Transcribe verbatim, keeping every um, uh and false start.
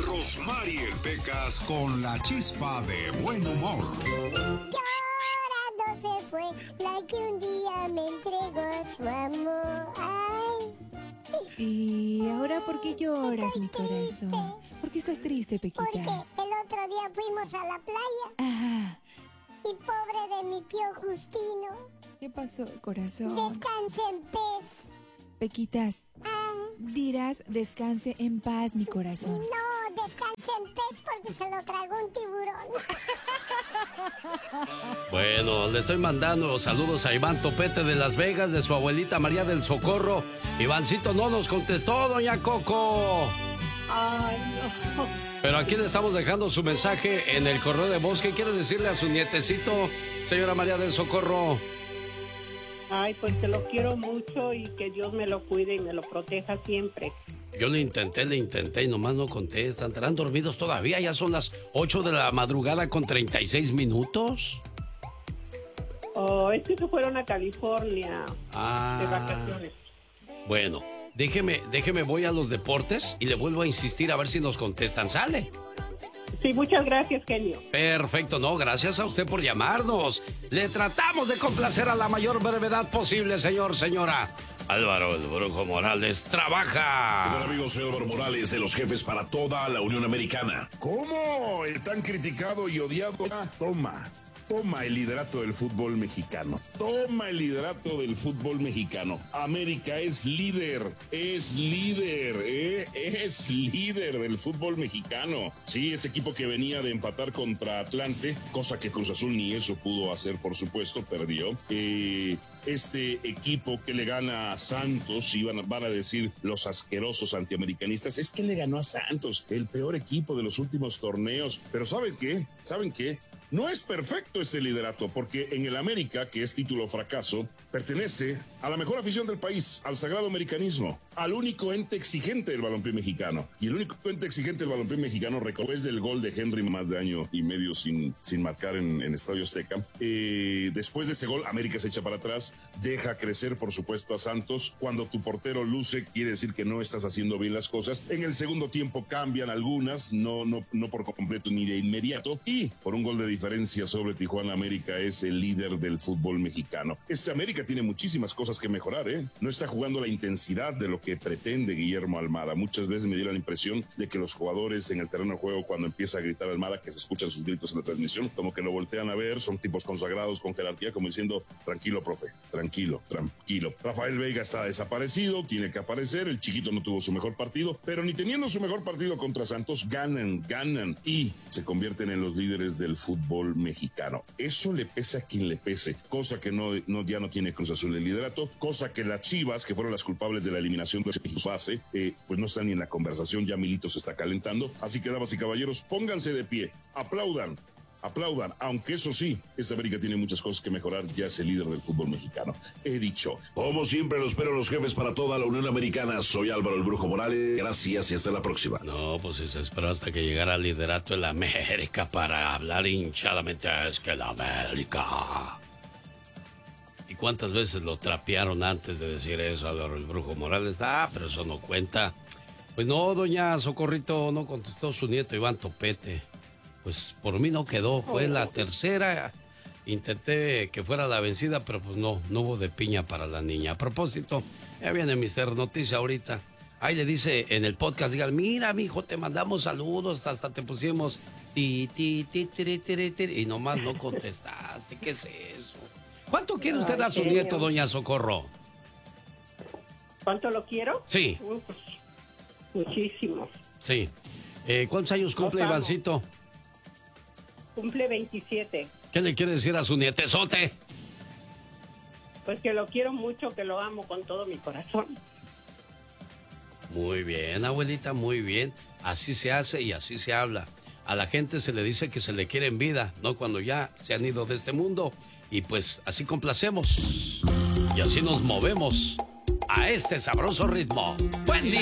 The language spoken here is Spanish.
Rosmarie Pecas con la chispa de buen humor. Llorando se fue la que un día me entregó su amor. Ay. ¿Y ahora por qué lloras, Estoy mi corazón? triste. ¿Por qué estás triste, Porque Pequitas? el otro día fuimos a la playa Ajá. y pobre de mi tío Justino. ¿Qué pasó, corazón? Descanse en paz. Pequitas, Ah, dirás descanse en paz, mi corazón. no, descanse en paz porque se lo tragó un tiburón. Bueno, le estoy mandando saludos a Iván Topete de Las Vegas, de su abuelita María del Socorro. Ivancito no nos contestó, doña Coco. Ay, no. Pero aquí le estamos dejando su mensaje en el correo de voz. ¿Qué quiere decirle a su nietecito, señora María del Socorro? Ay, pues que lo quiero mucho y que Dios me lo cuide y me lo proteja siempre. Yo le intenté, le intenté y nomás no contestan. ¿Estarán dormidos todavía? Ya son las ocho de la madrugada con treinta y seis minutos. Oh, es que se fueron a California Ah. de vacaciones. Bueno, déjeme, déjeme, voy a los deportes y le vuelvo a insistir a ver si nos contestan. ¿Sale? Sí, muchas gracias, genio. Perfecto, no, gracias a usted por llamarnos. Le tratamos de complacer a la mayor brevedad posible, señor, señora. Álvaro el Brujo Morales trabaja. Hola amigos, soy Álvaro Morales de los Jefes para toda la Unión Americana. ¿Cómo? El tan criticado y odiado. Toma, toma el liderato del fútbol mexicano. Toma el liderato del fútbol mexicano. América es líder, es líder, ¿eh? Es líder del fútbol mexicano. Sí, ese equipo que venía de empatar contra Atlante, cosa que Cruz Azul ni eso pudo hacer, por supuesto, perdió. Eh... Este equipo que le gana a Santos, y van, van a decir los asquerosos antiamericanistas, es que le ganó a Santos, el peor equipo de los últimos torneos. Pero ¿saben qué? ¿Saben qué? No es perfecto este liderato, porque en el América, que es título fracaso, pertenece a la mejor afición del país, al sagrado americanismo, al único ente exigente del balompié mexicano. Y el único ente exigente del balompié mexicano, después del gol de Henry, más de año y medio sin, sin marcar en, en Estadio Azteca, eh, después de ese gol, América se echa para atrás, deja crecer, por supuesto, a Santos. Cuando tu portero luce, quiere decir que no estás haciendo bien las cosas. En el segundo tiempo cambian algunas, no, no, no por completo ni de inmediato, y por un gol de diferencia sobre Tijuana, América es el líder del fútbol mexicano. Este América tiene muchísimas cosas que mejorar, ¿eh? No está jugando la intensidad de lo que pretende Guillermo Almada. Muchas veces me dio la impresión de que los jugadores en el terreno de juego, cuando empieza a gritar Almada, que se escuchan sus gritos en la transmisión, como que lo voltean a ver, son tipos consagrados con jerarquía, como diciendo, tranquilo, profe, tranquilo, tranquilo. Rafael Veiga está desaparecido, tiene que aparecer, el chiquito no tuvo su mejor partido, pero ni teniendo su mejor partido contra Santos, ganan, ganan y se convierten en los líderes del fútbol mexicano. Eso le pese a quien le pese, cosa que no, no ya no tiene Cruz Azul el liderato, cosa que las Chivas, que fueron las culpables de la eliminación de su fase, eh, pues no están ni en la conversación, ya Milito se está calentando. Así que, damas y caballeros, pónganse de pie, aplaudan, aplaudan, aunque eso sí, esta América tiene muchas cosas que mejorar, ya es el líder del fútbol mexicano. He dicho. Como siempre, los espero los Jefes para toda la Unión Americana. Soy Álvaro el Brujo Morales. Gracias y hasta la próxima. No, pues si se esperó hasta que llegara al liderato en la América para hablar hinchadamente, es que la América. ¿Y cuántas veces lo trapearon antes de decir eso, Álvaro el Brujo Morales? Ah, pero eso no cuenta. Pues no, doña Socorrito, no contestó su nieto Iván Topete. Pues por mí no quedó, fue la tercera. Intenté que fuera la vencida, pero pues no, no hubo de piña para la niña. A propósito, ya viene mister Noticia ahorita. Ahí le dice en el podcast, digan, mira, mijo, te mandamos saludos, hasta te pusimos ti, ti, ti, tiri, tiri, tiri, y nomás no contestaste. ¿Qué es eso? ¿Cuánto quiere usted a su nieto, doña Socorro? ¿Cuánto lo quiero? Sí. Uh, pues, muchísimo. Sí. Eh, ¿Cuántos años cumple Los amo. Ivancito? Cumple veintisiete. ¿Qué le quiere decir a su nietezote? Pues que lo quiero mucho, que lo amo con todo mi corazón. Muy bien, abuelita, muy bien. Así se hace y así se habla. A la gente se le dice que se le quiere en vida, no cuando ya se han ido de este mundo. Y pues así complacemos. Y así nos movemos a este sabroso ritmo. ¡Buen día!